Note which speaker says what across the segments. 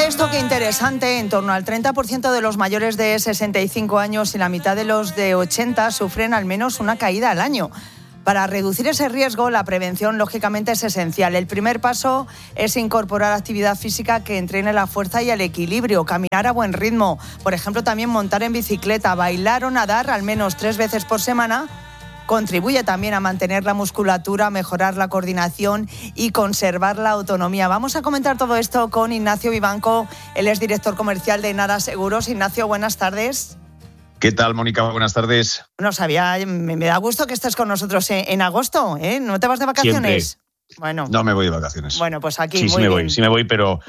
Speaker 1: esto qué interesante, en torno al 30% de los mayores de 65 años y la mitad de los de 80 sufren al menos una caída al año. Para reducir ese riesgo, la prevención lógicamente es esencial. El primer paso es incorporar actividad física que entrene la fuerza y el equilibrio, caminar a buen ritmo, por ejemplo también montar en bicicleta, bailar o nadar al menos 3 veces por semana. Contribuye también a mantener la musculatura, mejorar la coordinación y conservar la autonomía. Vamos a comentar todo esto con Ignacio Vivanco, él es director comercial de Nara Seguros. Ignacio, buenas tardes.
Speaker 2: ¿Qué tal, Mónica? Buenas tardes.
Speaker 1: No sabía, me da gusto que estés con nosotros en agosto, ¿eh? ¿No te vas de vacaciones?
Speaker 2: Siempre.
Speaker 1: Bueno.
Speaker 2: No me voy de vacaciones.
Speaker 1: Bueno, pues aquí
Speaker 2: sí me voy, pero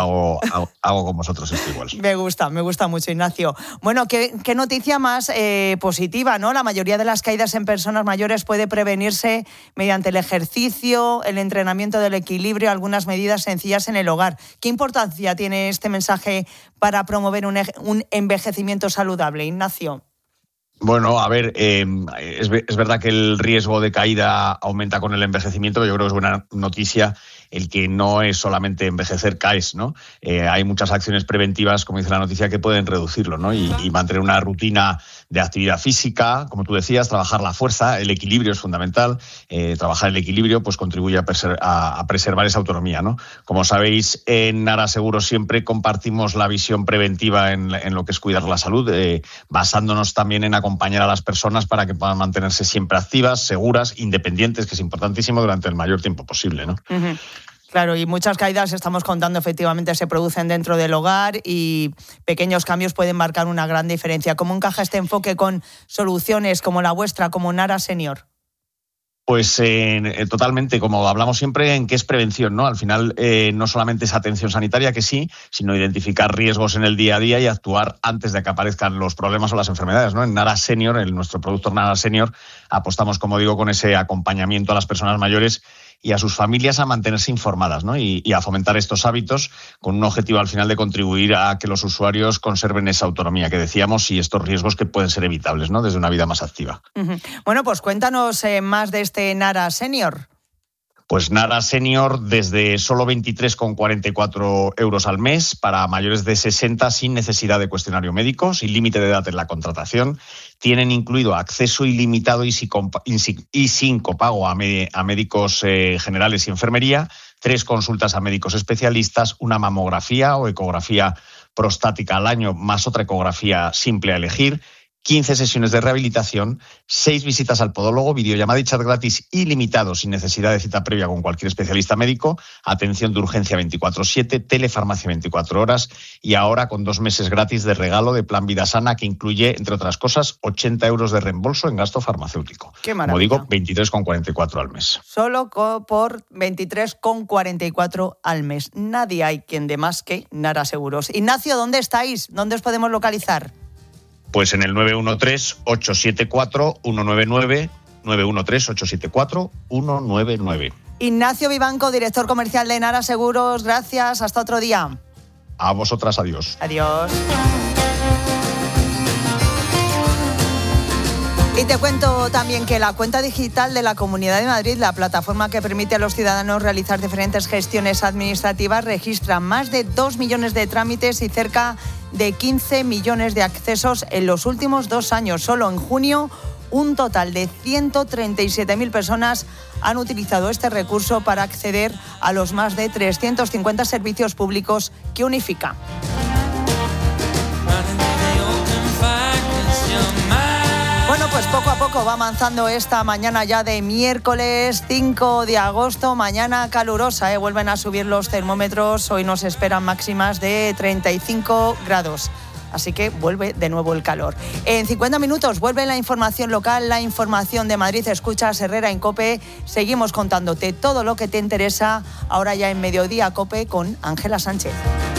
Speaker 2: hago con vosotros esto igual.
Speaker 1: Me gusta mucho, Ignacio. Bueno, qué noticia más positiva, ¿no? La mayoría de las caídas en personas mayores puede prevenirse mediante el ejercicio, el entrenamiento del equilibrio, algunas medidas sencillas en el hogar. ¿Qué importancia tiene este mensaje para promover un envejecimiento saludable, Ignacio?
Speaker 2: Bueno, a ver, es verdad que el riesgo de caída aumenta con el envejecimiento, pero yo creo que es buena noticia el que no es solamente envejecer, caes, ¿no? Hay muchas acciones preventivas, como dice la noticia, que pueden reducirlo, ¿no? Y mantener una rutina de actividad física, como tú decías, trabajar la fuerza, el equilibrio es fundamental. Trabajar el equilibrio pues contribuye a preservar esa autonomía, ¿no? Como sabéis, en Nara Seguros siempre compartimos la visión preventiva en lo que es cuidar la salud, basándonos también en acompañar a las personas para que puedan mantenerse siempre activas, seguras, independientes, que es importantísimo durante el mayor tiempo posible, ¿no?
Speaker 1: Uh-huh. Claro, y muchas caídas, estamos contando, efectivamente se producen dentro del hogar y pequeños cambios pueden marcar una gran diferencia. ¿Cómo encaja este enfoque con soluciones como la vuestra, como Nara Senior?
Speaker 2: Pues totalmente, como hablamos siempre, en qué es prevención, ¿no? Al final no solamente es atención sanitaria, que sí, sino identificar riesgos en el día a día y actuar antes de que aparezcan los problemas o las enfermedades, ¿no? En Nara Senior, en nuestro producto Nara Senior, apostamos, como digo, con ese acompañamiento a las personas mayores y a sus familias a mantenerse informadas, ¿no? Y a fomentar estos hábitos con un objetivo al final de contribuir a que los usuarios conserven esa autonomía que decíamos y estos riesgos que pueden ser evitables, ¿no? Desde una vida más activa.
Speaker 1: Uh-huh. Bueno, pues cuéntanos más de este Nara Senior.
Speaker 2: Pues Nara Senior desde solo 23,44 euros al mes para mayores de 60 sin necesidad de cuestionario médico, sin límite de edad en la contratación. Tienen incluido acceso ilimitado y sin copago a médicos generales y enfermería, 3 consultas a médicos especialistas, una mamografía o ecografía prostática al año más otra ecografía simple a elegir, 15 sesiones de rehabilitación, 6 visitas al podólogo, videollamada y chat gratis ilimitado sin necesidad de cita previa con cualquier especialista médico, atención de urgencia 24/7, telefarmacia 24 horas y ahora con 2 meses gratis de regalo de Plan Vida Sana que incluye, entre otras cosas, 80 euros de reembolso en gasto farmacéutico.
Speaker 1: Qué maravilla.
Speaker 2: Como digo, 23,44 al mes.
Speaker 1: Solo por 23,44 al mes. Nadie hay quien dé más que Nara Seguros. Ignacio, ¿dónde estáis? ¿Dónde os podemos localizar?
Speaker 2: Pues en el 913-874-199, 913-874-199.
Speaker 1: Ignacio Vivanco, director comercial de Nara Seguros, gracias, hasta otro día.
Speaker 2: A vosotras, adiós.
Speaker 1: Adiós. Y te cuento también que la cuenta digital de la Comunidad de Madrid, la plataforma que permite a los ciudadanos realizar diferentes gestiones administrativas, registra más de 2 millones de trámites y cerca de 15 millones de accesos en los últimos 2 años. Solo en junio, un total de 137.000 personas han utilizado este recurso para acceder a los más de 350 servicios públicos que unifica. Bueno, pues poco a poco va avanzando esta mañana ya de miércoles 5 de agosto, mañana calurosa, vuelven a subir los termómetros, hoy nos esperan máximas de 35 grados. Así que vuelve de nuevo el calor. En 50 minutos vuelve la información local, la información de Madrid. Escuchas Herrera en COPE. Seguimos contándote todo lo que te interesa ahora ya en Mediodía COPE con Ángela Sánchez.